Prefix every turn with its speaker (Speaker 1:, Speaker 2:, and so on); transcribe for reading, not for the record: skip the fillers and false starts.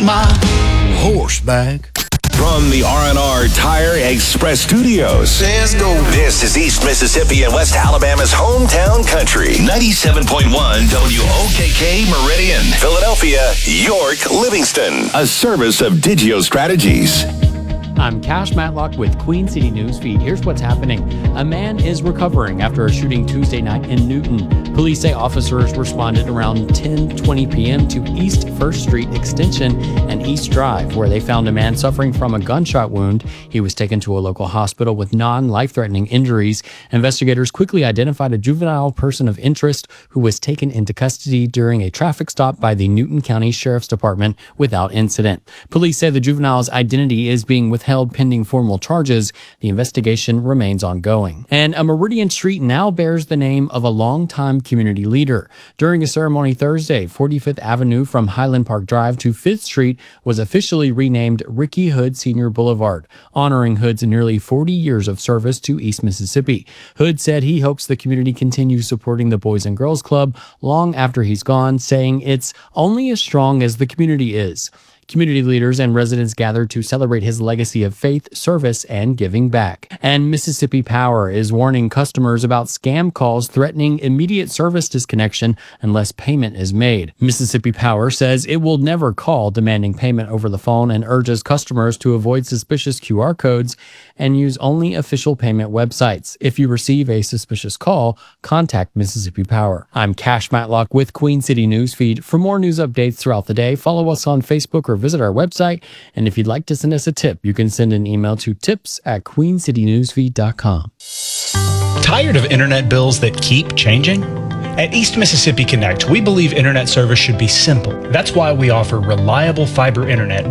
Speaker 1: my horseback.
Speaker 2: From the R&R Tire Express Studios.
Speaker 1: Let's go.
Speaker 2: This is East Mississippi and West Alabama's hometown country. 97.1 WOKK Meridian. Philadelphia, York, Livingston. A service of Digio Strategies.
Speaker 3: I'm Cash Matlock with Queen City News Feed. Here's what's happening. A man is recovering after a shooting Tuesday night in Newton. Police say officers responded around 10:20 p.m. to East 1st Street Extension and East Drive, where they found a man suffering from a gunshot wound. He was taken to a local hospital with non-life-threatening injuries. Investigators quickly identified a juvenile person of interest who was taken into custody during a traffic stop by the Newton County Sheriff's Department without incident. Police say the juvenile's identity is being withheld pending formal charges. The investigation remains ongoing. And a Meridian street now bears the name of a longtime community leader. During a ceremony Thursday, 45th Avenue from Highland Park Drive to 5th Street was officially renamed Ricky Hood Senior Boulevard, honoring Hood's nearly 40 years of service to East Mississippi. Hood said he hopes the community continues supporting the Boys and Girls Club long after he's gone, saying it's only as strong as the community is. Community leaders and residents gathered to celebrate his legacy of faith, service, and giving back. And Mississippi Power is warning customers about scam calls threatening immediate service disconnection unless payment is made. Mississippi Power says it will never call demanding payment over the phone and urges customers to avoid suspicious QR codes and use only official payment websites. If you receive a suspicious call, contact Mississippi Power. I'm Cash Matlock with Queen City News Feed. For more news updates throughout the day, follow us on Facebook or visit our website. And if you'd like to send us a tip, you can send an email to tips@queencitynewsfeed.com.
Speaker 4: Tired of internet bills that keep changing? At East Mississippi Connect, we believe internet service should be simple. That's why we offer reliable fiber internet